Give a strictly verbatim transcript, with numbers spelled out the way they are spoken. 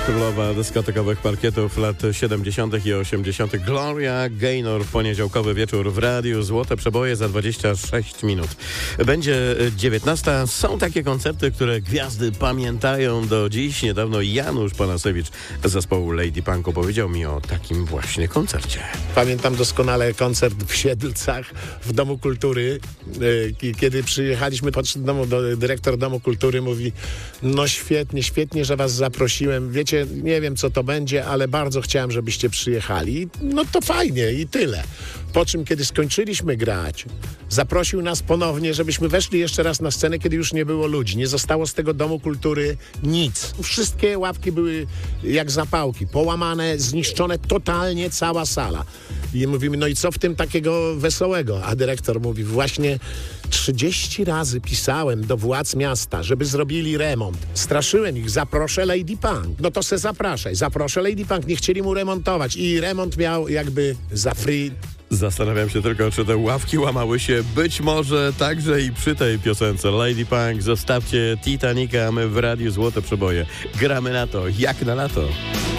Królowa dyskotekowych parkietów lat siedemdziesiątych i osiemdziesiątych Gloria Gaynor w poniedziałkowy wieczór w radiu. Złote przeboje za dwadzieścia sześć minut. Będzie dziewiętnasta. Są takie koncerty, które gwiazdy pamiętają do dziś. Niedawno Janusz Panasewicz z zespołu Lady Punk opowiedział mi o takim właśnie koncercie. Pamiętam doskonale koncert w Siedlcach w Domu Kultury. Kiedy przyjechaliśmy, podszedł do domu, do, dyrektor Domu Kultury mówi: no świetnie, świetnie, że was zaprosiłem. Wiecie, nie wiem co to będzie, ale bardzo chciałem, żebyście przyjechali. No to fajnie i tyle. Po czym, kiedy skończyliśmy grać, zaprosił nas ponownie, żebyśmy weszli jeszcze raz na scenę, kiedy już nie było ludzi. Nie zostało z tego Domu Kultury nic. Wszystkie ławki były jak zapałki, połamane, zniszczone totalnie cała sala. I mówimy, no i co w tym takiego wesołego? A dyrektor mówi, właśnie trzydzieści razy pisałem do władz miasta, żeby zrobili remont. Straszyłem ich, zaproszę Lady Punk. No to se zapraszaj, zaproszę Lady Punk. Nie chcieli mu remontować i remont miał jakby za free. Zastanawiam się tylko, czy te ławki łamały się być może także i przy tej piosence. Lady Punk, zostawcie Titanica, a my w radiu Złote Przeboje gramy na to, jak na lato.